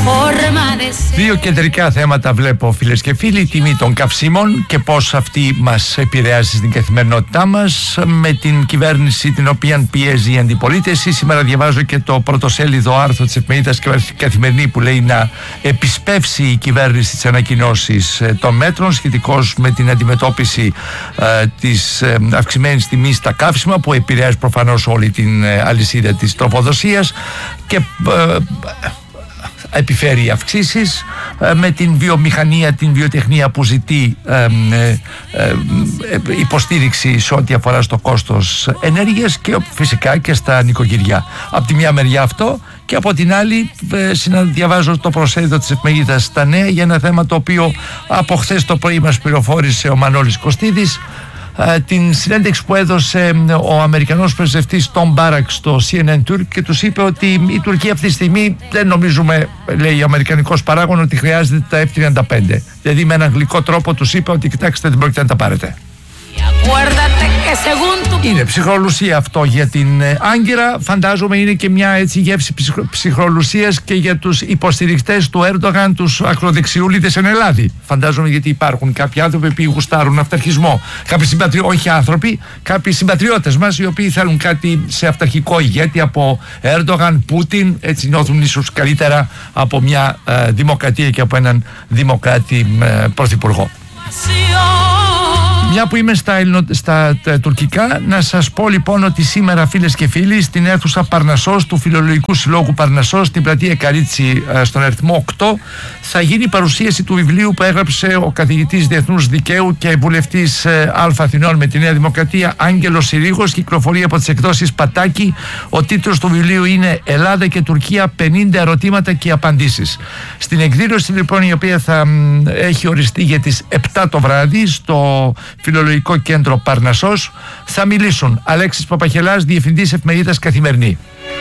Δύο κεντρικά θέματα βλέπω, φίλες και φίλοι: η τιμή των καυσίμων και πώς αυτή μας επηρεάζει στην καθημερινότητά μας, με την κυβέρνηση την οποία πιέζει η αντιπολίτευση. Σήμερα διαβάζω και το πρωτοσέλιδο άρθρο της εφημερίδας Καθημερινή που λέει να επισπεύσει η κυβέρνηση τις ανακοινώσεις των μέτρων σχετικώς με την αντιμετώπιση της αυξημένης τιμής στα καύσιμα, που επηρεάζει προφανώς όλη την αλυσίδα της τροφοδοσίας και επιφέρει αυξήσεις, με την βιομηχανία, την βιοτεχνία που ζητεί υποστήριξη σε ό,τι αφορά στο κόστος ενέργειας και φυσικά και στα νοικοκυριά. Από τη μια μεριά αυτό, και από την άλλη διαβάζω το προσέλιδο της εφημερίδας Τα Νέα για ένα θέμα το οποίο από χθες το πρωί μας πληροφόρησε ο Μανώλης Κωστίδης. Την συνέντευξη που έδωσε ο Αμερικανός πρεσβευτής Tom Barrack στο CNN Turk και τους είπε ότι η Τουρκία αυτή τη στιγμή δεν νομίζουμε, λέει ο Αμερικανικός παράγων, ότι χρειάζεται τα F-35. Δηλαδή με έναν γλυκό τρόπο τους είπε ότι κοιτάξτε, δεν πρόκειται να τα πάρετε. Είναι ψυχρολουσία αυτό για την Άγκυρα. Φαντάζομαι είναι και μια έτσι γεύση ψυχρολουσίας και για τους υποστηρικτές του Έρντογαν, τους ακροδεξιούλιδες εν Ελλάδη. Φαντάζομαι, γιατί υπάρχουν κάποιοι άνθρωποι που γουστάρουν αυταρχισμό. Όχι άνθρωποι, κάποιοι συμπατριώτες μας οι οποίοι θέλουν κάτι σε αυταρχικό ηγέτη από Έρντογαν, Πούτιν. Έτσι νιώθουν ίσως καλύτερα από μια δημοκρατία και από έναν δημοκράτη πρωθυπουργό. Μια που είμαι στα τουρκικά, να σας πω λοιπόν ότι σήμερα, φίλες και φίλοι, στην αίθουσα Παρνασσός του Φιλολογικού Συλλόγου Παρνασσός, στην πλατεία Καρίτσι, στον αριθμό 8, θα γίνει η παρουσίαση του βιβλίου που έγραψε ο καθηγητής Διεθνούς Δικαίου και βουλευτής Αλφα Αθηνών με τη Νέα Δημοκρατία, Άγγελος Συρίγος. Κυκλοφορεί από τις εκδόσεις Πατάκη. Ο τίτλος του βιβλίου είναι «Ελλάδα και Τουρκία, 50 ερωτήματα και απαντήσεις». Στην εκδήλωση λοιπόν, η οποία θα έχει οριστεί για τις 7 το βράδυ στο Φιλολογικό Κέντρο Παρνασσός, θα μιλήσουν Αλέξης Παπαχελάς, διευθυντής εφημερίδας Καθημερινή,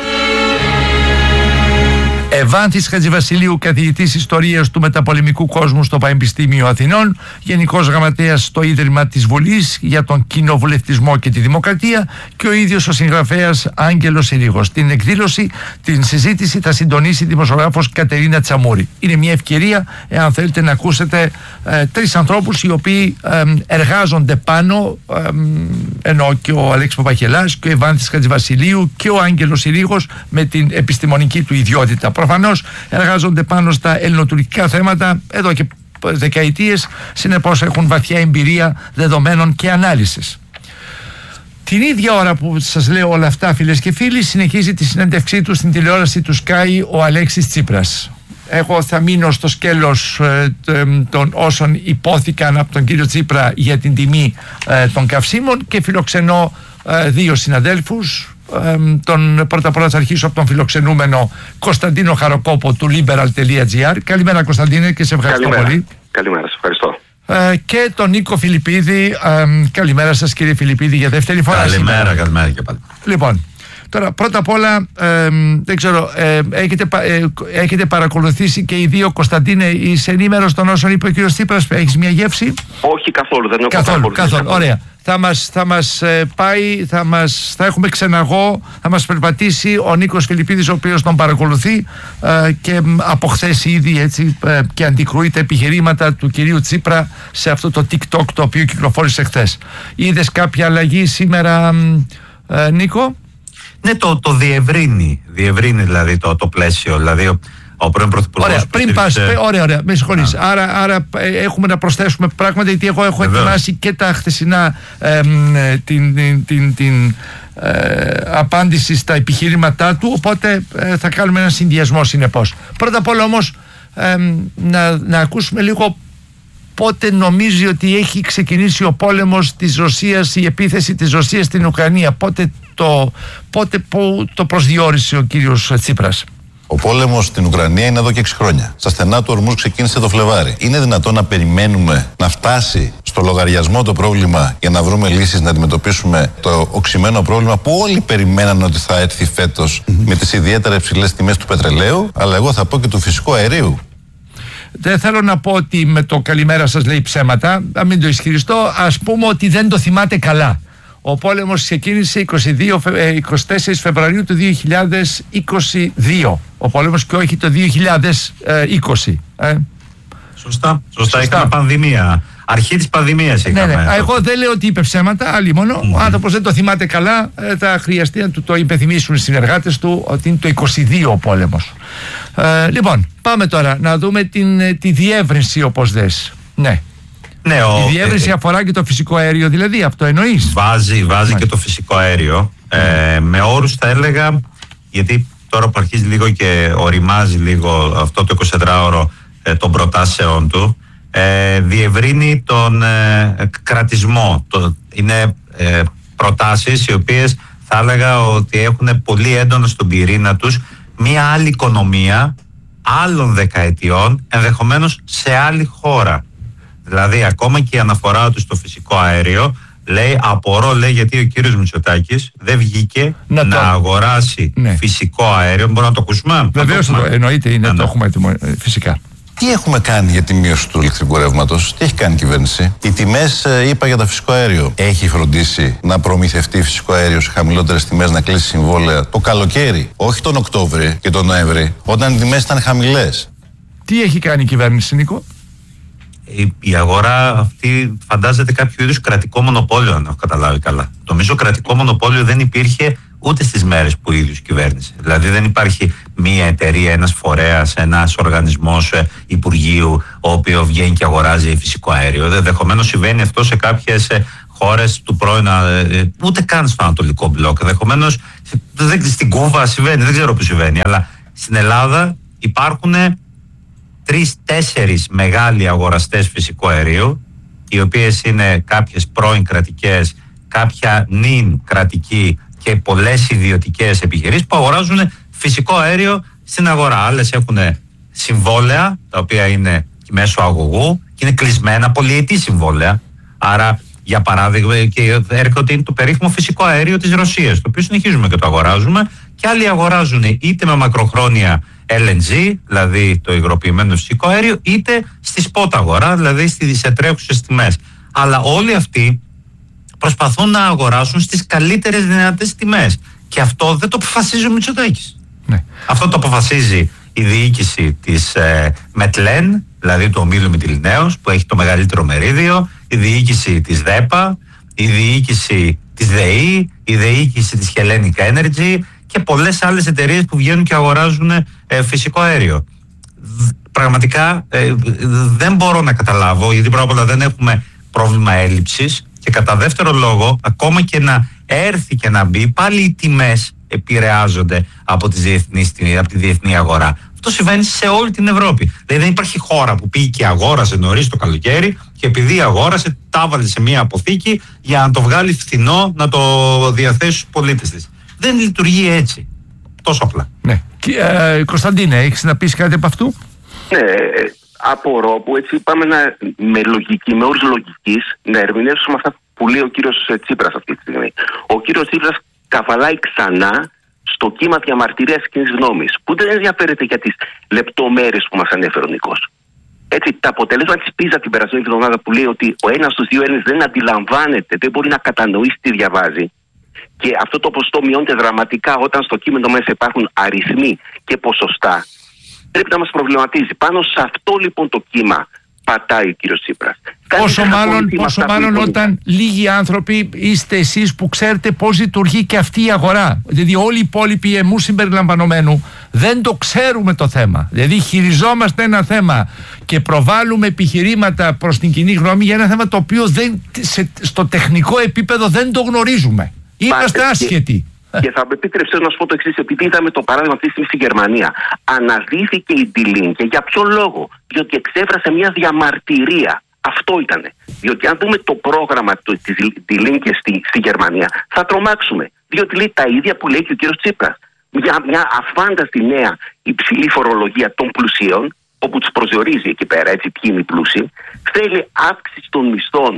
Ευάνθης Χατζηβασιλείου, καθηγητής Ιστορίας του Μεταπολεμικού Κόσμου στο Πανεπιστήμιο Αθηνών, Γενικός Γραμματέας στο Ίδρυμα της Βουλής για τον Κοινοβουλευτισμό και τη Δημοκρατία, και ο ίδιος ο συγγραφέας Άγγελος Συρίγος. Την εκδήλωση, την συζήτηση θα συντονίσει η δημοσιογράφος Κατερίνα Τσαμούρη. Είναι μια ευκαιρία, εάν θέλετε, να ακούσετε τρεις ανθρώπους οι οποίοι εργάζονται πάνω, ενώ και ο Αλέξης Παπαχελάς και ο Ευάνθης Χατζηβασιλείου και ο Άγγελος Συρίγος με την επιστημονική του ιδιότητα. Προφανώς εργάζονται πάνω στα ελληνοτουρκικά θέματα εδώ και δεκαετίες, συνεπώς έχουν βαθιά εμπειρία δεδομένων και ανάλυσης. Την ίδια ώρα που σας λέω όλα αυτά, φίλες και φίλοι, συνεχίζει τη συνέντευξή του στην τηλεόραση του Sky ο Αλέξης Τσίπρας. Εγώ θα μείνω στο σκέλος των όσων υπόθηκαν από τον κύριο Τσίπρα για την τιμή των καυσίμων και φιλοξενώ δύο συναδέλφους. Πρώτα απ' όλα θα αρχίσω από τον φιλοξενούμενο Κωνσταντίνο Χαροκόπο του liberal.gr. Καλημέρα Κωνσταντίνε και σε ευχαριστώ πολύ. Καλημέρα, σε ευχαριστώ. Και τον Νίκο Φιλιππίδη. Καλημέρα σας κύριε Φιλιππίδη για δεύτερη φορά. Καλημέρα και πάλι. Λοιπόν, τώρα πρώτα απ' όλα δεν ξέρω, έχετε παρακολουθήσει και οι δύο, Κωνσταντίνε, είσαι ενήμερος των όσων είπε ο κύριος Τσίπρας? Έχεις μια γεύση? Όχι καθόλου, δεν έχω παρακολουθήσει. Καθόλου, ωραία. Θα μας πάει, θα έχουμε ξεναγώ, θα μας περπατήσει ο Νίκος Φιλιππίδης, ο οποίος τον παρακολουθεί και από χθες ήδη έτσι και αντικρούει τα επιχειρήματα του κυρίου Τσίπρα σε αυτό το TikTok το οποίο κυκλοφόρησε χθες. Είδες κάποια αλλαγή σήμερα, Νίκο? Ναι, το διευρύνει δηλαδή το πλαίσιο, δηλαδή ο πρώην Πρωθυπουργός. Ωραία, πριν πας, ωραία, με συγχωρείς. Άρα έχουμε να προσθέσουμε πράγματα, γιατί εγώ έχω ετοιμάσει και τα χθεσινά την απάντηση στα επιχειρήματά του, οπότε θα κάνουμε ένα συνδυασμό συνεπώς. Πρώτα απ' όλα όμως να ακούσουμε λίγο πότε νομίζει ότι έχει ξεκινήσει ο πόλεμος της Ρωσίας, η επίθεση της Ρωσίας στην Ουκρανία. Πότε το προσδιορίσε ο κύριος Τσίπρας? Ο πόλεμος στην Ουκρανία είναι εδώ και 6 χρόνια. Στα στενά του ορμούς ξεκίνησε το Φλεβάρι. Είναι δυνατόν να περιμένουμε να φτάσει στο λογαριασμό το πρόβλημα για να βρούμε λύσεις να αντιμετωπίσουμε το οξυμένο πρόβλημα που όλοι περιμέναν ότι θα έρθει φέτος με τις ιδιαίτερα υψηλές τιμές του πετρελαίου, αλλά εγώ θα πω και του φυσικού αερίου? Δεν θέλω να πω ότι με το καλημέρα σας λέει ψέματα, να μην το ισχυριστώ. Ας πούμε ότι δεν το θυμάται καλά Ο πόλεμος ξεκίνησε 24 Φεβρουαρίου του 2022. Ο πόλεμος και όχι το 2020. Σωστά. Είχαμε πανδημία. Αρχή της πανδημίας είχαμε. Ναι. Εγώ δεν λέω ότι είπε ψέματα, άλλοι μόνο. Ο άνθρωπος δεν το θυμάται καλά. Θα χρειαστεί να του το υπενθυμίσουν οι συνεργάτες του ότι είναι το 22 ο πόλεμος. Λοιπόν, πάμε τώρα να δούμε τη διεύρυνση, όπως δες. Ναι. Η διεύρυνση αφορά και το φυσικό αέριο, δηλαδή, αυτό εννοείς? Βάζει και το φυσικό αέριο. Με όρους, θα έλεγα, γιατί τώρα που αρχίζει λίγο και οριμάζει λίγο αυτό το 24ωρο των προτάσεων του, διευρύνει τον κρατισμό. Είναι προτάσεις οι οποίες θα έλεγα ότι έχουν πολύ έντονα στον πυρήνα τους μια άλλη οικονομία άλλων δεκαετιών, ενδεχομένως σε άλλη χώρα. Δηλαδή ακόμα και η αναφορά του στο φυσικό αέριο, απορώ γιατί ο κύριος Μητσοτάκης δεν βγήκε να αγοράσει φυσικό αέριο. Μπορούμε να το ακούσουμε? Βεβαίως, εννοείται, το έχουμε έτοιμο, φυσικά. Τι έχουμε κάνει για τη μείωση του ηλεκτρικού ρεύματος, τι έχει κάνει η κυβέρνηση? Οι τιμές, είπα για το φυσικό αέριο, έχει φροντίσει να προμηθευτεί φυσικό αέριο σε χαμηλότερες τιμές, να κλείσει συμβόλαια το καλοκαίρι, όχι τον Οκτώβρη και τον Νοέμβρη, όταν οι τιμές ήταν χαμηλές? Τι έχει κάνει η κυβέρνηση, Νίκο? Η αγορά αυτή φαντάζεται κάποιο είδους κρατικό μονοπόλιο, αν έχω καταλάβει καλά. Νομίζω κρατικό μονοπόλιο δεν υπήρχε ούτε στις μέρες που η ίδιος κυβέρνησε. Δηλαδή δεν υπάρχει μία εταιρεία, ένας φορέας, ένας οργανισμός υπουργείου, ο οποίος βγαίνει και αγοράζει φυσικό αέριο. Ενδεχομένως συμβαίνει αυτό σε κάποιες χώρες του πρώην, ούτε καν στο Ανατολικό Μπλοκ. Ενδεχομένως στην Κούβα συμβαίνει, δεν ξέρω που συμβαίνει. Αλλά στην Ελλάδα υπάρχουν 3-4 μεγάλοι αγοραστές φυσικού αερίου, οι οποίες είναι κάποιες πρώην κρατικές, κάποια νυν κρατική και πολλές ιδιωτικές επιχειρήσεις που αγοράζουν φυσικό αέριο στην αγορά. Άλλες έχουν συμβόλαια, τα οποία είναι μέσω αγωγού και είναι κλεισμένα, πολυετή συμβόλαια. Άρα, για παράδειγμα, και έρχονται είναι το περίφημο φυσικό αέριο της Ρωσίας, το οποίο συνεχίζουμε και το αγοράζουμε, και άλλοι αγοράζουν είτε με μακροχρόνια LNG, δηλαδή το υγροποιημένο φυσικό αέριο, είτε στη spot αγορά, δηλαδή σε τρέχουσες τιμές. Αλλά όλοι αυτοί προσπαθούν να αγοράσουν στις καλύτερες δυνατές τιμές. Και αυτό δεν το αποφασίζει ο Μητσοτάκης. Ναι. Αυτό το αποφασίζει η διοίκηση της Μετλέν, δηλαδή του ομίλου Μυτιληναίος, που έχει το μεγαλύτερο μερίδιο, η διοίκηση της ΔΕΠΑ, η διοίκηση της ΔΕΗ, η διοίκηση της Hellenic Energy και πολλές άλλες εταιρείες που βγαίνουν και αγοράζουν φυσικό αέριο. Πραγματικά δεν μπορώ να καταλάβω, γιατί πρώτα απ' όλα δεν έχουμε πρόβλημα έλλειψης, και κατά δεύτερο λόγο, ακόμα και να έρθει και να μπει, πάλι οι τιμές επηρεάζονται από τη διεθνή αγορά. Αυτό συμβαίνει σε όλη την Ευρώπη. Δηλαδή δεν υπάρχει χώρα που πήγε και αγόρασε νωρίς το καλοκαίρι και επειδή αγόρασε, τα έβαλε σε μια αποθήκη για να το βγάλει φθηνό να το διαθέσει στους πολίτες της. Δεν λειτουργεί έτσι. Τόσο απλά. Ναι. Κωνσταντίνε, έχεις να πεις κάτι από αυτού? Ναι, απορώ που έτσι πάμε με όρους λογικής να ερμηνεύσουμε αυτά που λέει ο κύριος Τσίπρας αυτή τη στιγμή. Ο κύριος Τσίπρας καβαλάει ξανά στο κύμα διαμαρτυρίας κοινής γνώμης, που δεν ενδιαφέρεται για τις λεπτομέρειες που μας ανέφερε ο Νικός. Έτσι, τα αποτελέσματα της Πίζα την περασμένη εβδομάδα που λέει ότι ο ένας στους δύο Έλληνες δεν αντιλαμβάνεται, δεν μπορεί να κατανοήσει τι διαβάζει. Και αυτό το ποσοστό μειώνεται δραματικά όταν στο κείμενο μέσα υπάρχουν αριθμοί και ποσοστά. Πρέπει να μας προβληματίζει. Πάνω σε αυτό λοιπόν το κύμα πατάει ο κύριος Τσίπρας. Πόσο μάλλον όταν λίγοι άνθρωποι είστε εσείς που ξέρετε πώς λειτουργεί και αυτή η αγορά. Δηλαδή όλοι οι υπόλοιποι, εμούς συμπεριλαμβανομένου, δεν το ξέρουμε το θέμα. Δηλαδή χειριζόμαστε ένα θέμα και προβάλλουμε επιχειρήματα προς την κοινή γνώμη για ένα θέμα το οποίο στο τεχνικό επίπεδο δεν το γνωρίζουμε. Είμαστε άσχετοι. Και θα με επίτρεψε να σου πω το εξής, επειδή είδαμε το παράδειγμα αυτή τη στιγμή στη Γερμανία. Αναδύθηκε η Die Linke. Για ποιο λόγο? Διότι εξέφρασε μια διαμαρτυρία. Αυτό ήτανε. Διότι αν δούμε το πρόγραμμα της Die Linke στη Γερμανία, θα τρομάξουμε. Διότι λέει τα ίδια που λέει και ο κύριος Τσίπρας. Μια αφάνταστη νέα υψηλή φορολογία των πλουσίων, όπου τους προσδιορίζει εκεί πέρα, έτσι, ποιοι είναι οι πλούσιοι. Θέλει αύξηση των μισθών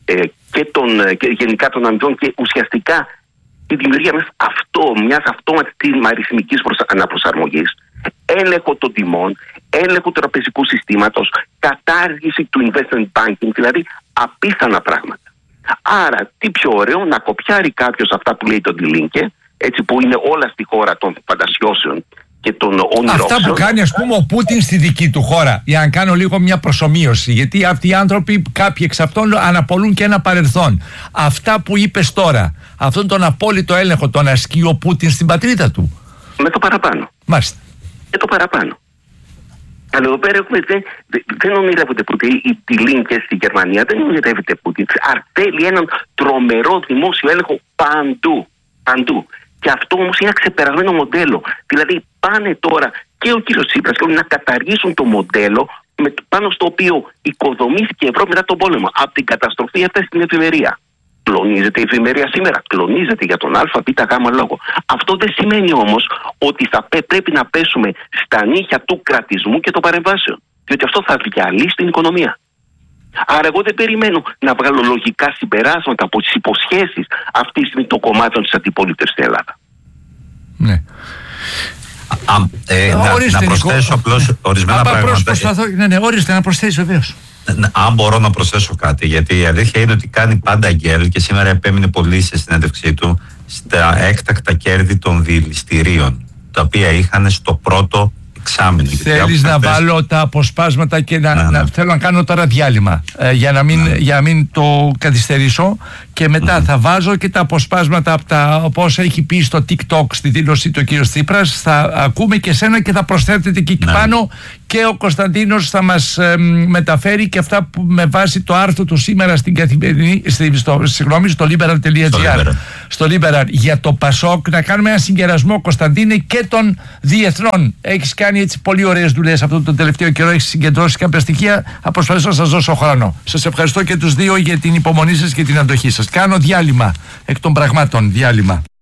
και γενικά των αμοιβών και ουσιαστικά τη δημιουργία μιας αυτόματης αριθμικής αναπροσαρμογής, έλεγχο των τιμών, έλεγχο του τραπεζικού συστήματος, κατάργηση του investment banking, δηλαδή απίθανα πράγματα. Άρα, τι πιο ωραίο να κοπιάρει κάποιος αυτά που λέει τον Τιλίνκε, έτσι που είναι όλα στη χώρα των φαντασιώσεων και των ονειρόξεων. Αυτά που κάνει, ας πούμε, ο Πούτιν στη δική του χώρα. Για να κάνω λίγο μια προσομοίωση. Γιατί αυτοί οι άνθρωποι, κάποιοι εξ αυτών, αναπολούν και ένα παρελθόν. Αυτά που είπες τώρα, αυτόν τον απόλυτο έλεγχο, τον ασκεί ο Πούτιν στην πατρίδα του. Με το παραπάνω. Μάλιστα. Με το παραπάνω. Αλλά εδώ πέρα δεν ονειρεύονται Πούτιν. Οι Τιλίνκες στη Γερμανία δεν ονειρεύεται Πούτιν. Θέλει έναν τρομερό δημόσιο έλεγχο παντού. Παντού. Και αυτό όμως είναι ένα ξεπερασμένο μοντέλο. Δηλαδή πάνε τώρα και ο κύριος Τσίπρας και όλοι να καταργήσουν το μοντέλο πάνω στο οποίο οικοδομήθηκε η Ευρώπη μετά τον πόλεμο. Από την καταστροφή αυτή στην εφημερία. Κλονίζεται η εφημερία σήμερα. Κλονίζεται για τον ΑΒΓ λόγο. Αυτό δεν σημαίνει όμως ότι πρέπει να πέσουμε στα νύχια του κρατισμού και των παρεμβάσεων. Διότι αυτό θα διαλύσει την οικονομία. Άρα εγώ δεν περιμένω να βγάλω λογικά συμπεράσματα από τις υποσχέσεις αυτή τη στιγμή των κομμάτων της αντιπολίτευσης στην Ελλάδα. Ναι. Να προσθέσω απλώς ορισμένα πράγματα. Ναι, ορίστε να προσθέσει βεβαίως. Αν μπορώ να προσθέσω κάτι, γιατί η αλήθεια είναι ότι κάνει πάντα γκέλ και σήμερα επέμεινε πολύ σε συνέντευξή του στα έκτακτα κέρδη των διελιστηρίων, τα οποία είχαν στο πρώτο εξάμηνο. Θέλεις να βάλω τα αποσπάσματα και θέλω να κάνω τώρα διάλειμμα για να μην το καθυστερήσω και μετά θα βάζω και τα αποσπάσματα από τα όσα έχει πει στο TikTok στη δήλωσή του ο κύριος Τσίπρας. Θα ακούμε και σένα και θα προσθέτετε και εκεί πάνω και ο Κωνσταντίνος θα μας μεταφέρει και αυτά που με βάση το άρθρο του σήμερα στην καθημερινή, στο liberal.gr στο Liberal για το Πασόκ, να κάνουμε ένα συγκερασμό, Κωνσταντίνε, και των διεθνών. Έχεις κάνει έτσι πολύ ωραίες δουλειές αυτό τον τελευταίο καιρό, έχεις συγκεντρώσει κάποια στοιχεία. Θα προσπαθήσω να σας δώσω χρόνο. Σας ευχαριστώ και τους δύο για την υπομονή σας και την αντοχή σας. Κάνω διάλειμμα εκ των πραγμάτων. Διάλειμμα.